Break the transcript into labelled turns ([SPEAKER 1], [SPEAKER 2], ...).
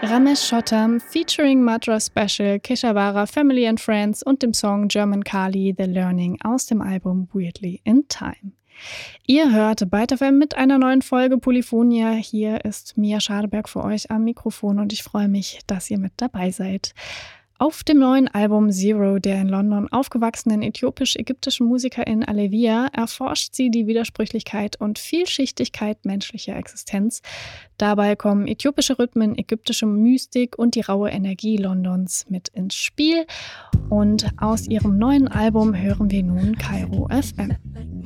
[SPEAKER 1] Ramesh Chottam featuring Madras Special, Keshavara, Family and Friends und dem Song German Kali, The Learning aus dem Album Weirdly in Time. Ihr hört Byte FM mit einer neuen Folge Polyphonia. Hier ist Mia Schadeberg für euch am Mikrofon und ich freue mich, dass ihr mit dabei seid. Auf dem neuen Album Zero der in London aufgewachsenen äthiopisch-ägyptischen Musikerin Alevia erforscht sie die Widersprüchlichkeit und Vielschichtigkeit menschlicher Existenz. Dabei kommen äthiopische Rhythmen, ägyptische Mystik und die raue Energie Londons mit ins Spiel. Und aus ihrem neuen Album hören wir nun Kairo FM.